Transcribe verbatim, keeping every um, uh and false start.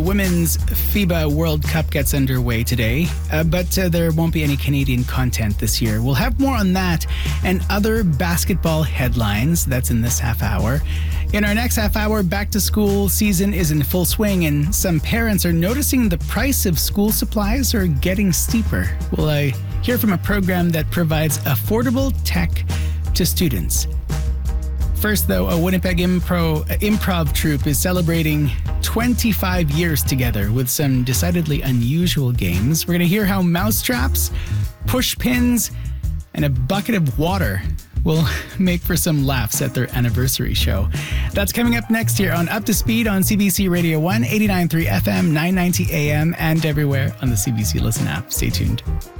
Women's FIBA World Cup gets underway today, uh, but uh, there won't be any Canadian content this year. We'll have more on that and other basketball headlines. That's in this half hour. In our next half hour, back to school season is in full swing, and some parents are noticing the price of school supplies are getting steeper. We'll uh, hear from a program that provides affordable tech to students. First, though, a Winnipeg impro, improv troupe is celebrating twenty-five years together with some decidedly unusual games. We're going to hear how mousetraps, push pins, and a bucket of water will make for some laughs at their anniversary show. That's coming up next here on Up to Speed on C B C Radio one, eighty-nine point three F M, nine ninety A M, and everywhere on the C B C Listen app. Stay tuned.